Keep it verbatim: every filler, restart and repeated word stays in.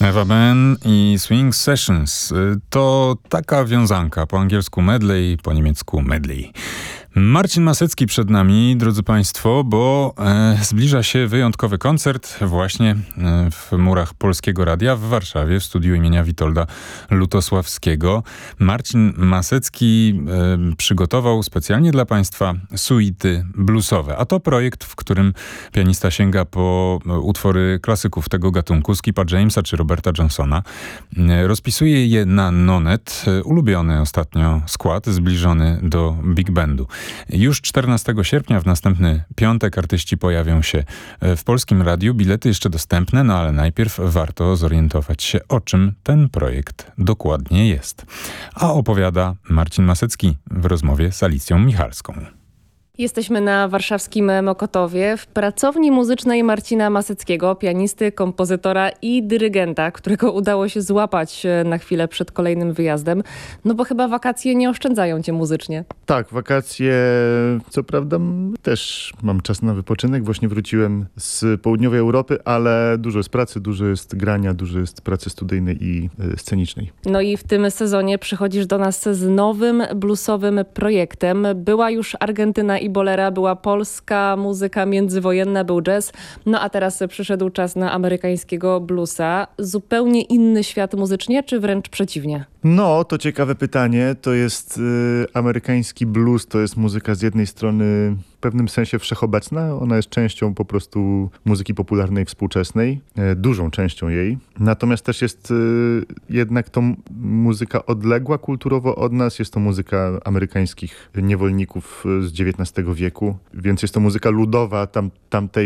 Eva Ben i Swing Sessions to taka wiązanka, po angielsku medley, po niemiecku medley. Marcin Masecki przed nami, drodzy Państwo, bo e, zbliża się wyjątkowy koncert właśnie e, w murach Polskiego Radia w Warszawie, w studiu imienia Witolda Lutosławskiego. Marcin Masecki e, przygotował specjalnie dla Państwa suity bluesowe, a to projekt, w którym pianista sięga po utwory klasyków tego gatunku, Skipa Jamesa czy Roberta Johnsona. E, rozpisuje je na nonet, e, ulubiony ostatnio skład, zbliżony do big bandu. Już czternastego sierpnia, w następny piątek, artyści pojawią się w Polskim Radiu. Bilety jeszcze dostępne, no ale najpierw warto zorientować się, o czym ten projekt dokładnie jest. A opowiada Marcin Masecki w rozmowie z Alicją Michalską. Jesteśmy na warszawskim Mokotowie w pracowni muzycznej Marcina Maseckiego, pianisty, kompozytora i dyrygenta, którego udało się złapać na chwilę przed kolejnym wyjazdem. No bo chyba wakacje nie oszczędzają cię muzycznie. Tak, wakacje, co prawda też mam czas na wypoczynek. Właśnie wróciłem z południowej Europy, ale dużo jest pracy, dużo jest grania, dużo jest pracy studyjnej i y, scenicznej. No i w tym sezonie przychodzisz do nas z nowym bluesowym projektem. Była już Argentyna i bolera, była polska muzyka międzywojenna, był jazz, no a teraz przyszedł czas na amerykańskiego bluesa. Zupełnie inny świat muzycznie, czy wręcz przeciwnie? No, to ciekawe pytanie. To jest y, amerykański blues, to jest muzyka z jednej strony w pewnym sensie wszechobecna. Ona jest częścią po prostu muzyki popularnej współczesnej, y, dużą częścią jej. Natomiast też jest y, jednak to muzyka odległa kulturowo od nas. Jest to muzyka amerykańskich niewolników z dziewiętnastego wieku, więc jest to muzyka ludowa tam, tamtej